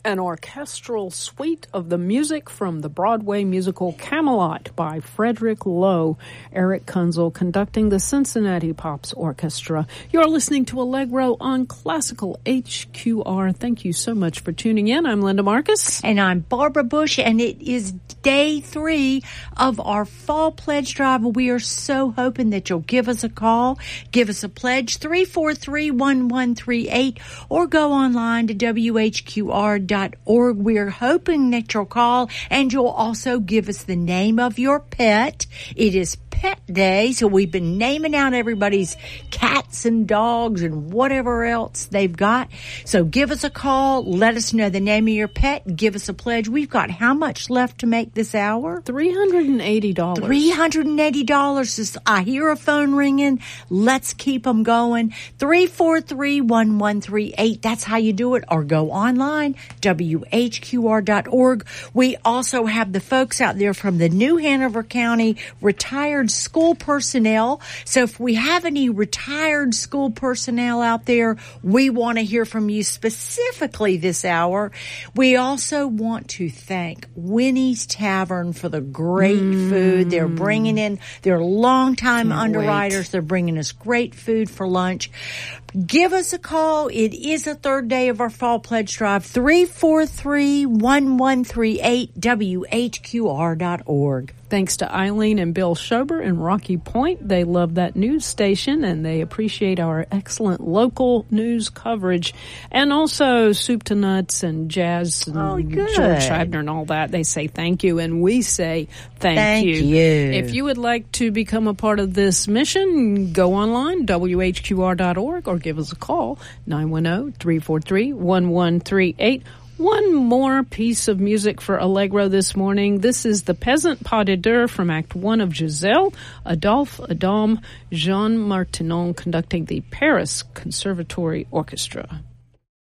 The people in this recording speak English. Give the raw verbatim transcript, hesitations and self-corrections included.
An orchestral suite of the music from the Broadway musical Camelot by Frederick Loewe. Eric Kunzel conducting the Cincinnati Pops Orchestra. You're listening to Allegro on Classical H Q R. Thank you so much for tuning in. I'm Linda Marcus. And I'm Barbara Bush, and it is day three of our fall pledge drive. We are so hoping that you'll give us a call, give us a pledge, three four three, one one three eight, or go online to W H Q R dot org. We're hoping that you'll call, and you'll also give us the name of your pet. It is Pet Day, so we've been naming out everybody's cats and dogs and whatever else they've got. So give us a call, let us know the name of your pet, give us a pledge. We've got how much left to make this hour? three hundred eighty dollars. three hundred eighty dollars. I hear a phone ringing. Let's keep them going. three four three, one one three eight. That's how you do it. Or go online, W H Q R dot org. We also have the folks out there from the New Hanover County Retired School Personnel. So if we have any retired school personnel out there, we want to hear from you specifically this hour. We also want to thank Winnie's Tavern for the great mm. food. They're bringing in, they're longtime Can't underwriters. Wait. They're bringing us great food for lunch. Give us a call. It is the third day of our fall pledge drive. three four three, one one three eight, W H Q R dot org. Thanks to Eileen and Bill Schober in Rocky Point. They love that news station, and they appreciate our excellent local news coverage. And also Soup to Nuts and Jazz and oh, good. George Scheibner and all that. They say thank you, and we say thank, thank you. you. If you would like to become a part of this mission, go online, W H Q R dot org, or give us a call, nine one zero, three four three, one one three eight. One more piece of music for Allegro this morning. This is the Peasant Pas de Deux from Act One of Giselle. Adolphe Adam, Jean Martinon conducting the Paris Conservatory Orchestra.